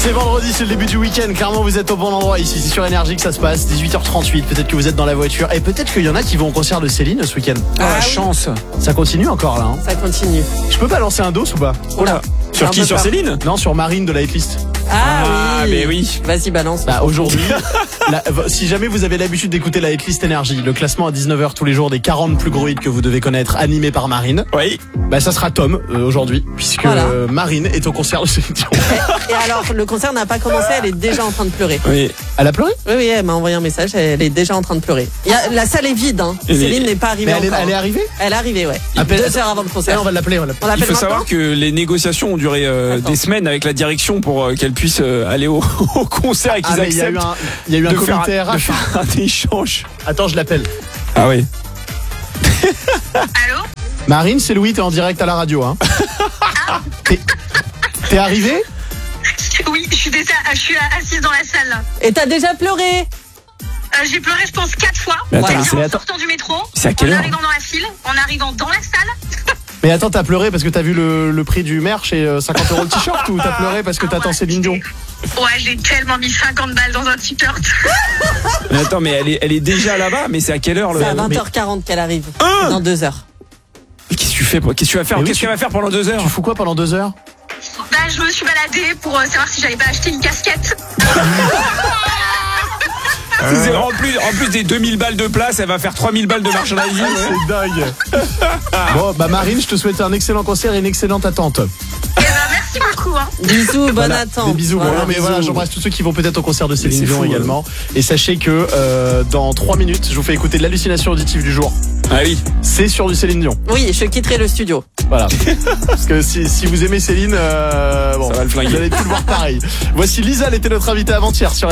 C'est vendredi, c'est le début du week-end. Clairement, vous êtes au bon endroit ici. C'est sur Énergie que ça se passe. 18h38. Peut-être que vous êtes dans la voiture. Et peut-être qu'il y en a qui vont au concert de Céline ce week-end. Ah, oui. chance. Ça continue encore là. Ça continue. Je peux balancer un dos ou pas? Oh là. Sur qui? Sur Céline? Non, sur Marine de la hitlist. Ah oui. mais oui. Vas-y, balance. Bah aujourd'hui, si jamais vous avez l'habitude d'écouter la hitlist Énergie, le classement à 19h tous les jours des 40 plus gros hits que vous devez connaître, animé par Marine. Oui. Bah ça sera Tom aujourd'hui, puisque Voilà. Marine est au concert de Céline Dion. Et alors, le concert n'a pas commencé, elle est déjà en train de pleurer. Oui. Elle a pleuré? Oui, elle m'a envoyé un message, elle est déjà en train de pleurer. La salle est vide, hein. Et Céline n'est pas arrivée Mais encore. elle est arrivée? Elle est arrivée, ouais. Appelle- 2 heures avant le concert. On va l'appeler. On Il l'appelle faut maintenant savoir que les négociations ont duré des semaines avec la direction pour qu'elle puisse aller au concert et qu'ils mais il y a acceptent eu un de faire comité de RH. faire un échange. Attends, je l'appelle. Ah oui. Allô? Marine, c'est Louis, t'es en direct à la radio, hein. T'es arrivé? Oui, je suis assise dans la salle là. Et t'as déjà pleuré? J'ai pleuré je pense 4 fois. Mais attends, C'est-à-dire mais en sortant du métro, C'est à quelle en heure? arrivant dans la file, en arrivant dans la salle. Mais attends, t'as pleuré parce que t'as vu le prix du merch et 50 € le t-shirt ou t'as pleuré parce que t'attends Céline Dion? Ouais, j'ai tellement mis 50 balles dans un t-shirt. Mais attends, mais elle est déjà là-bas, mais c'est à quelle heure C'est à le 20h40 qu'elle arrive. Hein? Dans 2 heures. Qu'est-ce que tu fais? Qu'est-ce que tu vas faire? Mais oui, Qu'est-ce que tu vas faire pendant 2 heures? Tu fous quoi pendant 2 heures? Bah, je me suis baladée pour savoir si j'allais pas acheter une casquette. En plus des 2000 balles de place, elle va faire 3000 balles de marchandising. C'est dingue. Bon, bah Marine, je te souhaite un excellent concert et une excellente attente. Eh ben, merci beaucoup. Hein. Bisous, bonne Voilà, attente. Des bisous. Voilà, Bon, non, mais bisous. voilà, j'embrasse tous ceux qui vont peut-être au concert de Céline c'est Dion fou, également. Et sachez que dans 3 minutes, je vous fais écouter l'hallucination auditive du jour. Ah oui. C'est sur du Céline Dion. Oui, je quitterai le studio. Voilà. Parce que si vous aimez Céline, bon, Ça va le flinguer. vous allez plus le voir pareil. Voici Lisa, elle était notre invitée avant-hier sur